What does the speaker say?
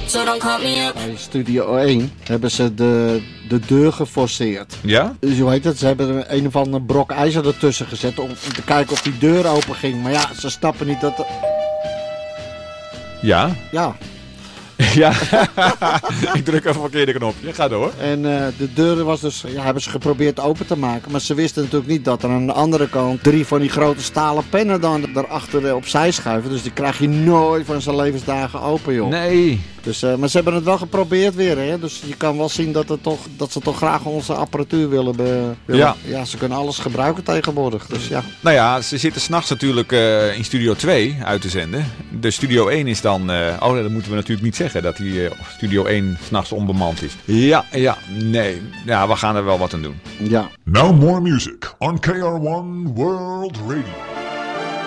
so don't call me up. Bij Studio 1 hebben ze de deur geforceerd. Ja? Dus hoe heet het? Ze hebben een of ander brok ijzer ertussen gezet om te kijken of die deur open ging. Maar ja, ze snappen niet dat... Ja? Ja. Ja. Ik druk even een verkeerde knopje. Ga door. En de deur was dus, hebben ze geprobeerd open te maken. Maar ze wisten natuurlijk niet dat er aan de andere kant 3 van die grote stalen pennen dan erachter opzij schuiven. Dus die krijg je nooit van zijn levensdagen open, joh. Nee. Dus, maar ze hebben het wel geprobeerd weer, hè. Dus je kan wel zien dat ze toch graag onze apparatuur willen. Ja. Ja, ze kunnen alles gebruiken tegenwoordig. Dus ja. Nou ja, ze zitten s'nachts natuurlijk in Studio 2 uit te zenden. De Studio 1 is dan... dat moeten we natuurlijk niet zeggen, dat die Studio 1 s'nachts onbemand is. Ja, nee. Ja, we gaan er wel wat aan doen. Ja. Now more music on KR1 World Radio.